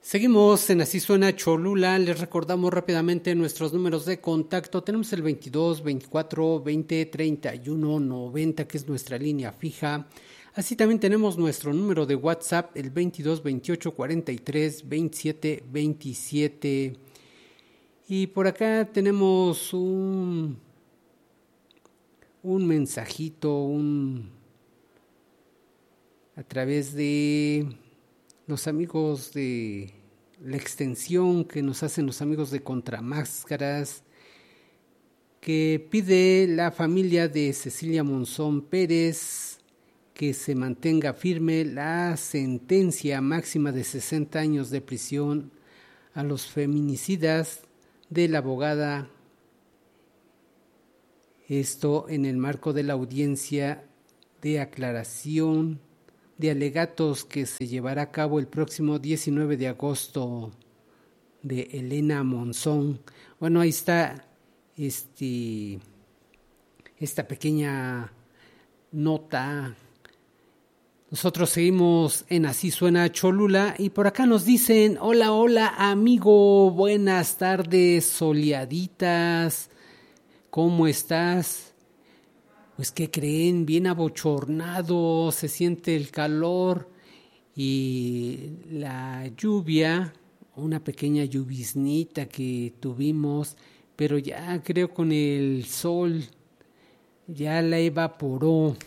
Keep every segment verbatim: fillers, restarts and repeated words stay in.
Seguimos en Así Suena Cholula. Les recordamos rápidamente nuestros números de contacto. Tenemos el veintidós, veinticuatro, veinte, treinta y uno, noventa, que es nuestra línea fija. Así también tenemos nuestro número de WhatsApp, el veintidós, veintiocho, cuarenta y tres, veintisiete, veintisiete. Y por acá tenemos un, un mensajito, un a través de los amigos de la extensión que nos hacen los amigos de Contramáscaras, que pide la familia de Cecilia Monzón Pérez que se mantenga firme la sentencia máxima de sesenta años de prisión a los feminicidas de la abogada, esto en el marco de la audiencia de aclaración de alegatos que se llevará a cabo el próximo diecinueve de agosto de Elena Monzón. Bueno, ahí está este, esta pequeña nota. Nosotros seguimos en Así Suena Cholula y por acá nos dicen: hola, hola amigo, buenas tardes soleaditas, ¿cómo estás? Pues, ¿qué creen? Bien abochornado, se siente el calor y la lluvia, una pequeña lluviznita que tuvimos, pero ya creo con el sol ya la evaporó.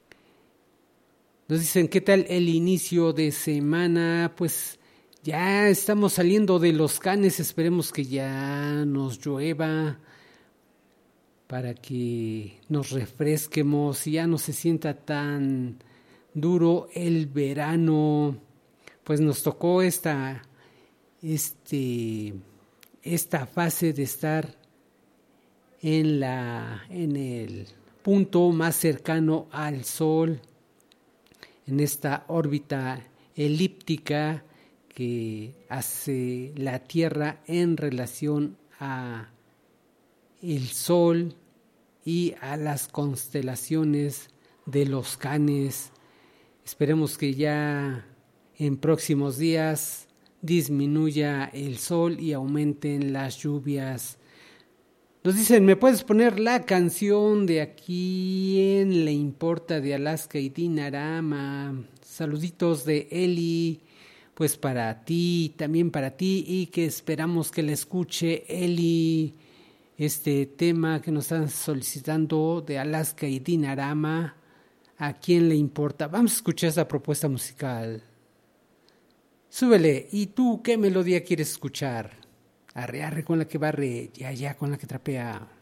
Nos dicen, ¿qué tal el inicio de semana? Pues ya estamos saliendo de los canes, esperemos que ya nos llueva para que nos refresquemos y ya no se sienta tan duro el verano. Pues nos tocó esta, este, esta fase de estar en, la, en el punto más cercano al Sol, en esta órbita elíptica que hace la Tierra en relación a el Sol y a las constelaciones de los canes. Esperemos que ya en próximos días disminuya el sol y aumenten las lluvias. Nos dicen, ¿me puedes poner la canción de A quién le importa de Alaska y Dinarama? Saluditos de Eli, pues para ti, también para ti, y que esperamos que la escuche Eli. Este tema que nos están solicitando de Alaska y Dinarama, ¿a quién le importa? Vamos a escuchar esa propuesta musical. Súbele. ¿Y tú qué melodía quieres escuchar? Arre, arre con la que barre, ya, ya con la que trapea.